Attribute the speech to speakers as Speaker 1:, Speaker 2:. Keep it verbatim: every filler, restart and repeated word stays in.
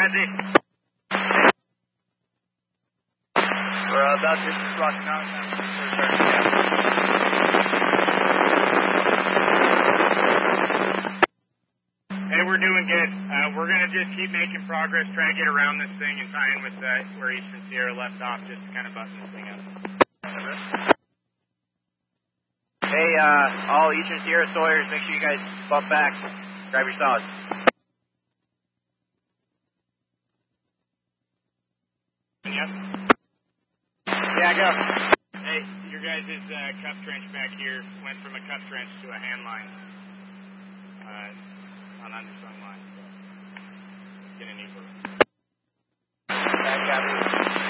Speaker 1: Benzie. We're uh, about to cross the mountain.
Speaker 2: Hey, we're doing good. Uh, we're going to just keep making progress, trying to get around this thing and tie in with uh, where Eastern Sierra left off, just to kind of button this thing up.
Speaker 1: Hey, uh, all Eastern Sierra Sawyers, make sure you guys bump back. Grab your saws.
Speaker 2: Yep.
Speaker 1: Yeah, go.
Speaker 2: Hey, your guys' uh, cup trench back here went from a cup trench to a hand line uh, on underslung line. So, get an equal.
Speaker 1: Yeah, got it.